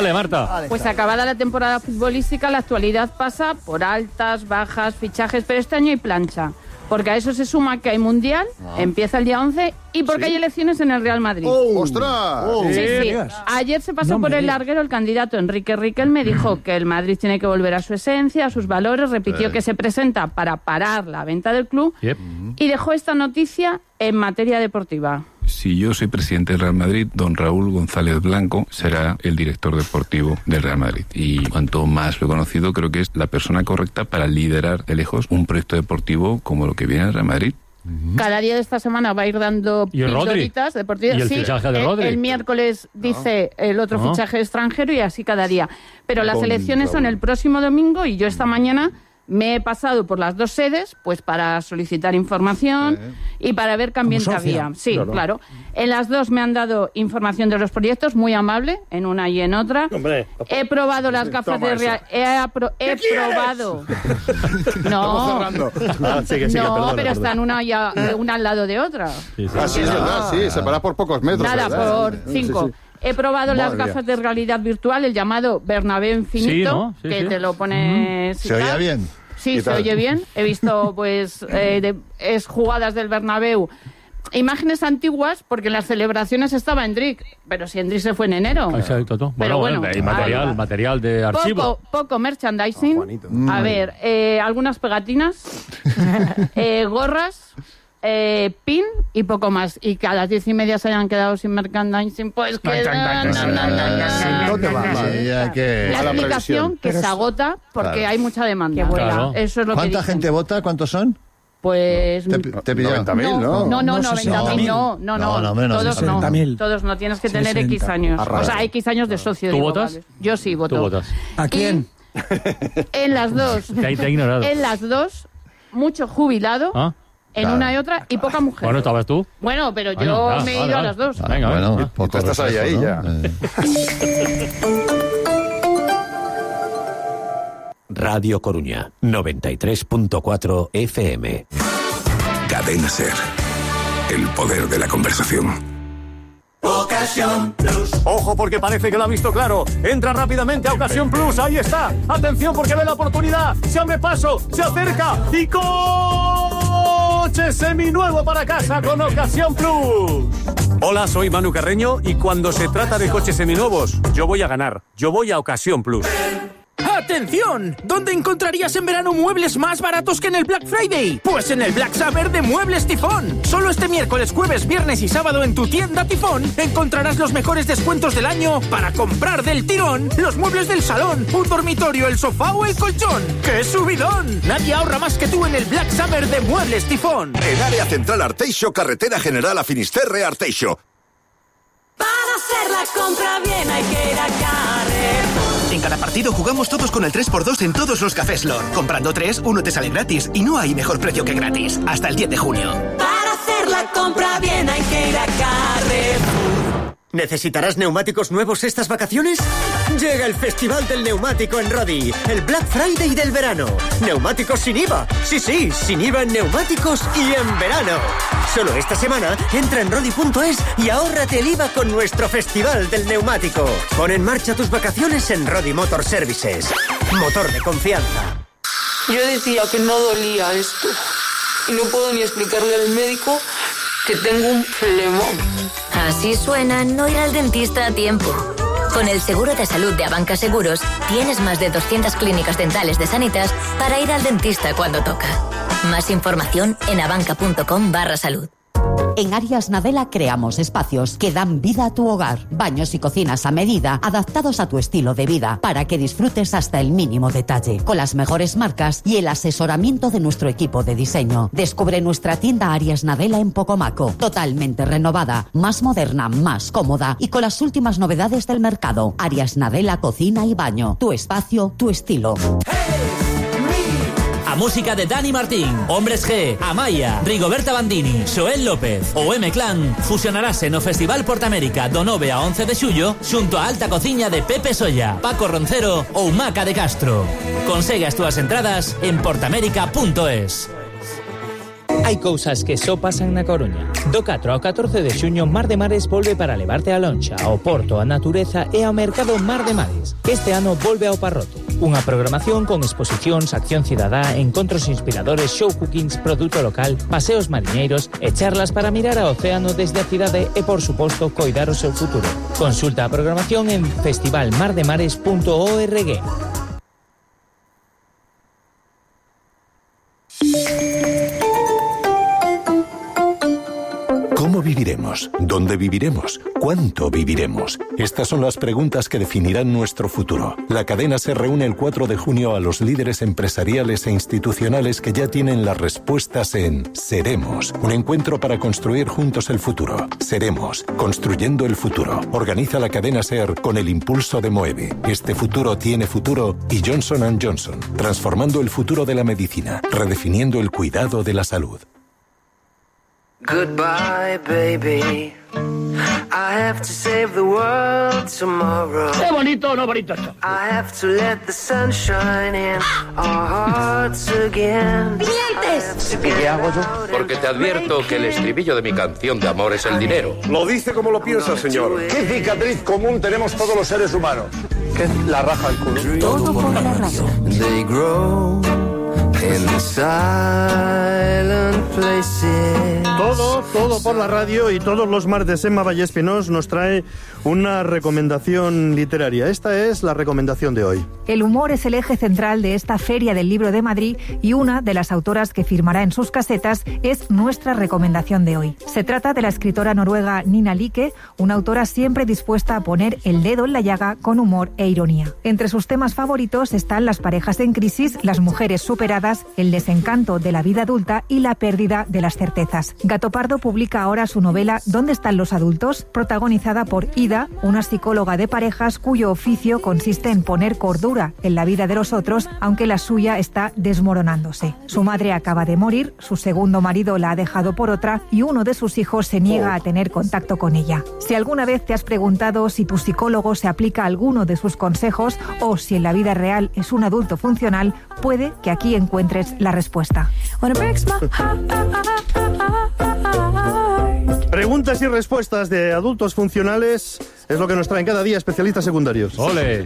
Dale, Marta. Pues acabada la temporada futbolística, la actualidad pasa por altas, bajas, fichajes, pero este año hay plancha. Porque a eso se suma que hay Mundial, empieza el día 11, y porque hay elecciones en el Real Madrid. ¡Ostras! Sí. Ayer se pasó por el larguero el candidato Enrique Riquelme, dijo que el Madrid tiene que volver a su esencia, a sus valores, repitió que se presenta para parar la venta del club y dejó esta noticia en materia deportiva. Si yo soy presidente del Real Madrid, don Raúl González Blanco será el director deportivo del Real Madrid. Y cuanto más lo he conocido, creo que es la persona correcta para liderar de lejos un proyecto deportivo como lo que viene del Real Madrid. Cada día de esta semana va a ir dando pildoritas deportivas. ¿Y el fichaje de Rodri? El miércoles dice el otro fichaje extranjero y así cada día. Pero las elecciones son el próximo domingo y yo esta mañana me he pasado por las dos sedes pues para solicitar información y para ver qué ambiente había. Sí, claro. En las dos me han dado información de los proyectos, muy amable, en una y en otra. Hombre, he probado las gafas de realidad. He probado. No, pero están una al lado de otra. Sí, es verdad, sí, separadas por pocos metros. Nada, ¿verdad? por 5. He probado las gafas de realidad virtual, el llamado Bernabéu Infinito, que te lo pones... ¿Se oía bien? Sí, se oye bien. He visto, pues, jugadas del Bernabéu. Imágenes antiguas, porque en las celebraciones estaba Endrick, pero si Endrick se fue en enero. Exacto. Pero bueno, y material de archivo. Poco merchandising. A ver, algunas pegatinas, gorras... pin y poco más, y que a las 10:30 se hayan quedado sin merchandising, pues que la explicación que se agota porque hay mucha demanda. Claro. Eso es lo que ¿Cuánta gente vota? ¿Cuántos son? Pues... Te pidió 90.000, ¿no? No, 90.000 no. Todos no. Todos no, tienes que tener X años. O sea, X años de socio. ¿Tú votas? Vale. Yo sí voto. ¿Tú votas? ¿A quién? En las dos. Te ha ignorado. En las dos, mucho jubilado. En una y otra, y poca mujer. Bueno, ¿estabas tú? Bueno, pero yo me he ido a las dos. Venga, bueno, Tú estás ahí ya. Radio Coruña, 93.4 FM. Cadena SER. El poder de la conversación. Ocasión Plus. Ojo, porque parece que lo ha visto claro. Entra rápidamente a Ocasión Plus. Ahí está. Atención, porque ve la oportunidad. Se abre paso, se acerca y coche seminuevo para casa con Ocasión Plus. Hola, soy Manu Carreño y cuando se trata de coches seminuevos, yo voy a ganar. Yo voy a Ocasión Plus. ¡Atención! ¿Dónde encontrarías en verano muebles más baratos que en el Black Friday? Pues en el Black Summer de Muebles Tifón. Solo este miércoles, jueves, viernes y sábado en tu tienda Tifón encontrarás los mejores descuentos del año para comprar del tirón los muebles del salón, un dormitorio, el sofá o el colchón. ¡Qué subidón! Nadie ahorra más que tú en el Black Summer de Muebles Tifón. En Área Central Arteixo, Carretera General a Finisterre, Arteixo. Para hacer la compra bien hay que ir a Carrefour. En cada partido jugamos todos con el 3x2 en todos los cafés Lord. Comprando 3, uno te sale gratis y no hay mejor precio que gratis. Hasta el 10 de junio. Para hacer la compra bien hay que ir a Carrefour. ¿Necesitarás neumáticos nuevos estas vacaciones? Llega el Festival del Neumático en Rodi, el Black Friday del verano. Neumáticos sin IVA. Sí, sin IVA en neumáticos y en verano. Solo esta semana entra en Rodi.es y ahórrate el IVA con nuestro Festival del Neumático. Pon en marcha tus vacaciones en Rodi Motor Services. Motor de confianza. Yo decía que no dolía esto y no puedo ni explicarle al médico que tengo un flemón. Así suena no ir al dentista a tiempo. Con el seguro de salud de Abanca Seguros, tienes más de 200 clínicas dentales de Sanitas para ir al dentista cuando toca. Más información en abanca.com/salud. En Arias Nadella creamos espacios que dan vida a tu hogar. Baños y cocinas a medida, adaptados a tu estilo de vida, para que disfrutes hasta el mínimo detalle. Con las mejores marcas y el asesoramiento de nuestro equipo de diseño. Descubre nuestra tienda Arias Nadella en Pocomaco. Totalmente renovada, más moderna, más cómoda y con las últimas novedades del mercado. Arias Nadella Cocina y Baño. Tu espacio, tu estilo. A música de Dani Martín, Hombres G, Amaya, Rigoberta Bandini, Xoel López ou M-Clan fusionarase no Festival Portamérica do 9 a 11 de xullo xunto a alta cociña de Pepe Solla, Paco Roncero ou Maca de Castro. Consegue as túas entradas en portamérica.es. Hai cousas que só pasan na Coruña. Do 4 ao 14 de xuño, Mar de Mares volve para levarte a lonxa, ao porto, a natureza e ao mercado Mar de Mares. Este ano volve ao Parroto. Unha programación con exposicións, acción cidadá, encontros inspiradores, show cookings, produto local, paseos mariñeiros e charlas para mirar ao océano desde a cidade e, por suposto, coidar o seu futuro. Consulta a programación en festivalmardemares.org. ¿Cómo viviremos? ¿Dónde viviremos? ¿Cuánto viviremos? Estas son las preguntas que definirán nuestro futuro. La cadena se reúne el 4 de junio a los líderes empresariales e institucionales que ya tienen las respuestas en Seremos, un encuentro para construir juntos el futuro. Seremos, construyendo el futuro. Organiza la cadena SER con el impulso de Moeve. Este futuro tiene futuro y Johnson & Johnson, transformando el futuro de la medicina, redefiniendo el cuidado de la salud. Goodbye, baby. I have to save the world tomorrow. ¡Qué bonito, no bonito esto! I have to let the sun shine in our hearts again. ¿Y qué hago yo? Porque te advierto que el estribillo de mi canción de amor es el dinero. Lo dice como lo piensa, señor. ¿Qué cicatriz común tenemos todos los seres humanos? ¿Qué es la raja del culo? Todo por la radio. They grow in the silent places. Todo por la radio, y todos los martes Emma Vallespinós nos trae una recomendación literaria. Esta es la recomendación de hoy. El humor es el eje central de esta Feria del Libro de Madrid, y una de las autoras que firmará en sus casetas es nuestra recomendación de hoy. Se trata de la escritora noruega Nina Like, una autora siempre dispuesta a poner el dedo en la llaga con humor e ironía. Entre sus temas favoritos están las parejas en crisis, las mujeres superadas, el desencanto de la vida adulta y la pérdida de las certezas. Gato Pardo publica ahora su novela ¿Dónde están los adultos?, protagonizada por Ida, una psicóloga de parejas cuyo oficio consiste en poner cordura en la vida de los otros, aunque la suya está desmoronándose. Su madre acaba de morir, su segundo marido la ha dejado por otra y uno de sus hijos se niega a tener contacto con ella. Si alguna vez te has preguntado si tu psicólogo se aplica a alguno de sus consejos o si en la vida real es un adulto funcional, puede que aquí encuentres la respuesta. Preguntas y respuestas de adultos funcionales es lo que nos traen cada día especialistas secundarios. ¡Ole!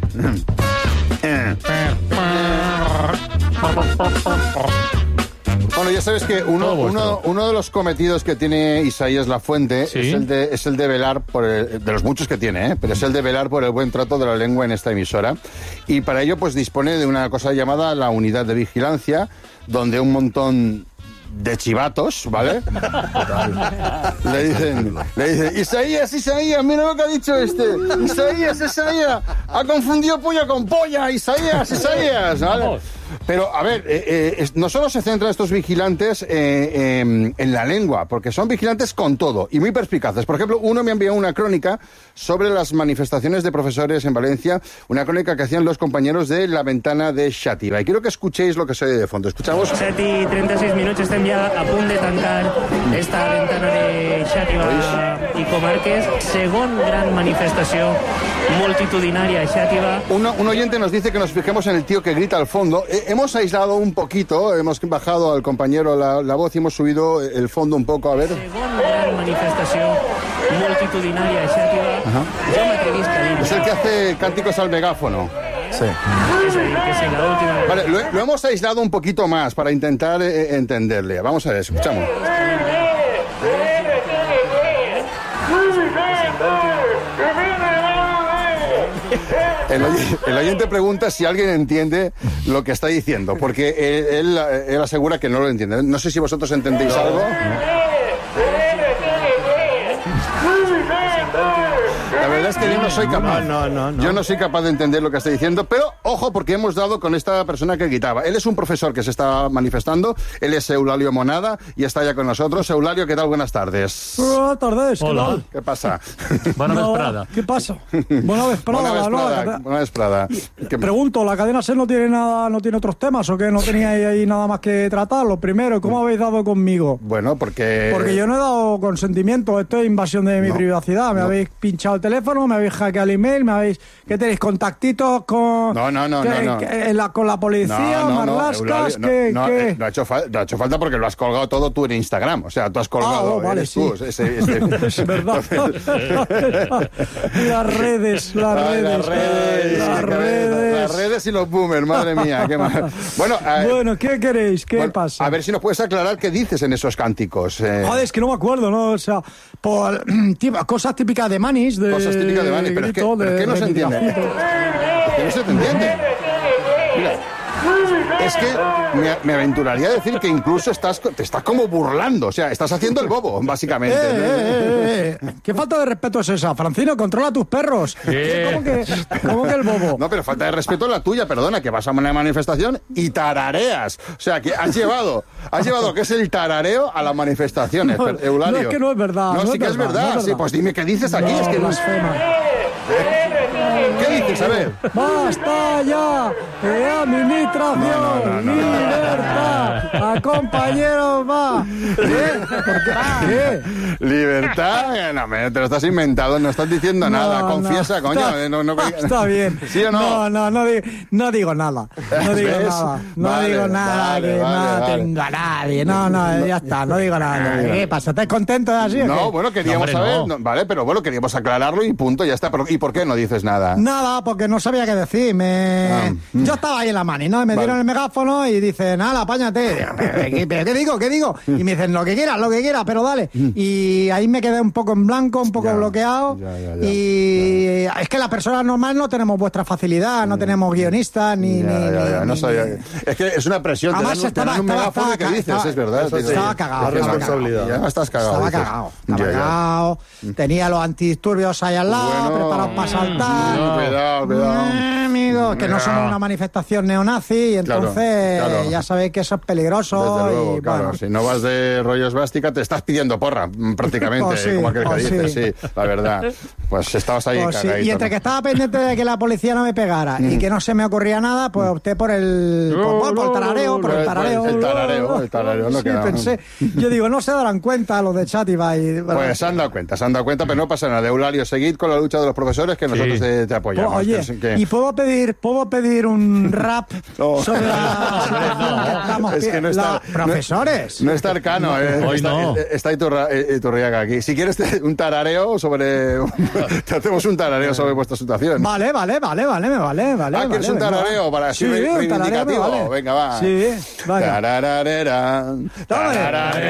Bueno, ya sabes que uno de los cometidos que tiene Isaías Lafuente, ¿sí?, es el de velar por de los muchos que tiene, pero es el de velar por el buen trato de la lengua en esta emisora. Y para ello pues dispone de una cosa llamada la unidad de vigilancia, donde un montón de chivatos, ¿vale? Le dicen, Isaías, mira lo que ha dicho este. Isaías, ha confundido polla con polla, Isaías, ¿vale? Pero, a ver, no solo se centran estos vigilantes en la lengua, porque son vigilantes con todo y muy perspicaces. Por ejemplo, uno me envió una crónica sobre las manifestaciones de profesores en Valencia, una crónica que hacían los compañeros de La Ventana de Xàtiva. Y quiero que escuchéis lo que se oye de fondo. Escuchamos. 7:36 minuts, estem ja a punt de tancar esta Ventana de Xàtiva i Comarques. Segon gran manifestació multitudinaria a Xàtiva. Un oyente nos dice que nos fijemos en el tío que grita al fondo. Hemos aislado un poquito, hemos bajado al compañero la voz y hemos subido el fondo un poco, a ver. Segon gran manifestació multitudinaria a Xàtiva. Jo m'atrevís a dir. Es el que hace cánticos al megáfono. Sí. Vale, lo hemos aislado un poquito más para intentar entenderle. Vamos a ver, escuchamos. El oyente pregunta si alguien entiende lo que está diciendo, porque él asegura que no lo entiende. No sé si vosotros entendéis algo. La verdad es que yo no soy capaz. Yo no soy capaz de entender lo que está diciendo, pero ojo, porque hemos dado con esta persona que gritaba. Él es un profesor que se está manifestando, él es Eulalio Monada y está ya con nosotros. Eulalio, ¿qué tal? Buenas tardes. Buenas tardes. Hola. ¿Qué pasa? Buena vesprada. ¿Qué pasa? Buena vesprada. Pregunto, ¿la cadena SER no tiene otros temas o qué? ¿No teníais ahí nada más que tratar? Lo primero, ¿cómo habéis dado conmigo? Bueno, porque yo no he dado consentimiento, esto es invasión de mi privacidad. Me habéis pinchado el teléfono, teléfono, me habéis hackeado el email, ¿qué tenéis? ¿Contactitos con...? No. ¿Con la policía? ¿Marlascas? ¿Qué? No ha hecho falta porque lo has colgado todo tú en Instagram. O sea, tú has colgado... vale, sí. Tú, Es verdad. Las redes. Las redes y los boomers, madre mía, qué mal. Bueno, ¿qué queréis? ¿Qué pasa? A ver si nos puedes aclarar qué dices en esos cánticos. Joder, es que no me acuerdo, ¿no? O sea, cosas típicas de Manis. Cosas típicas de Manis, pero es que no se entiende. Que no se te entiende. Mira, es que me aventuraría a decir que incluso te estás como burlando, o sea, estás haciendo el bobo, básicamente. ¿Qué falta de respeto es esa? Francino, controla a tus perros. ¿Cómo que el bobo? No, pero falta de respeto es la tuya, perdona, que vas a una manifestación y tarareas. O sea, que has llevado que es el tarareo a las manifestaciones, Eulalio. No, es que no es verdad. No, sí que es verdad. Sí, pues dime qué dices aquí. Es que blasfema. ¿Qué dices? A ver. ¡Basta ya! ¡Administración! ¡Libertad! ¡A compañeros va! ¿Qué? ¿Libertad? No, te lo estás inventando, no estás diciendo nada. Confiesa, coño. Está bien. ¿Sí o no? No digo nada. No digo nada. Tengo a nadie. Ya está, no digo nada. ¿Qué pasa? ¿Estás contento así? No, bueno, queríamos saber. No. Vale, pero bueno, queríamos aclararlo y punto, ya está. ¿Y por qué no dices nada? Nada, porque no sabía qué decir. Yo estaba ahí en la mani, ¿no? Me dieron el megáfono y dicen, nada, apáñate. ¿Pero qué digo? Y me dicen, lo que quieras, pero dale. Y ahí me quedé un poco en blanco, un poco bloqueado. Y es que las personas normales no tenemos vuestra facilidad, no tenemos guionistas, ni... No sabía. Es que es una presión. Además, tener un megáfono y que dices, es verdad. Estaba cagado. La responsabilidad. Ya estás cagado. Estaba cagado. Tenía los antidisturbios ahí al lado, preparados para saltar. Cuidado. Amigo, que no somos una manifestación neonazi y entonces ya sabéis que eso es peligroso. Desde luego, claro. Si no vas de rollo esvástica, te estás pidiendo porra, prácticamente, como aquel que dices, sí, la verdad. Pues estabas ahí cagadito. Y entre que estaba pendiente de que la policía no me pegara y que no se me ocurría nada, pues opté por el tarareo. El tarareo, no queda. Pensé, yo digo, no se darán cuenta los de Chatify. Pues se han dado cuenta, pero no pasa nada. Eulalio, seguid con la lucha de los profesores que nosotros te apoyamos. Oye, ¿y puedo pedir un rap sobre la... Es que no está... Profesores. No está Arcano. Hoy no. Está Iturriaga aquí. Si quieres un tarareo sobre... Te hacemos un tarareo sobre vuestra situación. Vale, me vale. ¿Quieres un tarareo para así reivindicativo? Venga, va. Sí, vale. Tarararera.